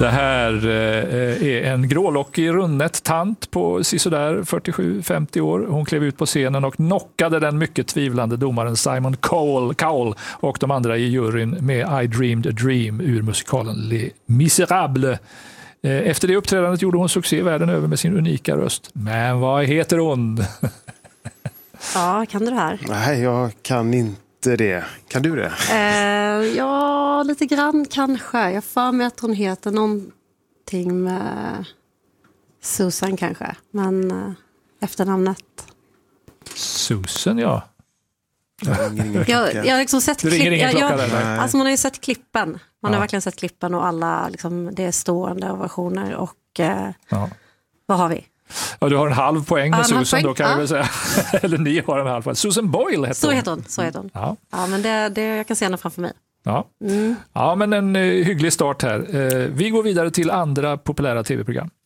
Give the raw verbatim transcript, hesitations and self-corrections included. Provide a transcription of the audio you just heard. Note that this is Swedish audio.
Det här eh, är en grålockig runnet tant på sisådär fyrtiosju femtio år. Hon klev ut på scenen och knockade den mycket tvivlande domaren Simon Cowell, Cowell och de andra i juryn med I Dreamed a Dream ur musikalen Les Misérables. Eh, efter det uppträdandet gjorde hon succé världen över med sin unika röst. Men vad heter hon? Ja, kan du det här? Nej, jag kan inte det. Kan du det? Eh, ja, lite grann kanske. Jag får mig att hon heter någonting med Susan kanske. Men eh, efternamnet. Susan, ja. Jag, jag har liksom sett du ringer klipp, ingen jag, klocka jag, där. alltså man har ju sett klippen. Man ja. har verkligen sett klippen och alla liksom, det är stående ovationer. Och eh, ja. vad har vi? Ja, du har en halv poäng med ja, Susan poäng. då kan ja. jag väl säga. Eller ni har en halv poäng. Susan Boyle heter så hon. heter hon. Så heter hon. Ja. Ja, men det, det, jag kan se henne framför mig. Ja, mm. ja men en uh, hygglig start här. Uh, vi går vidare till andra populära tv-program.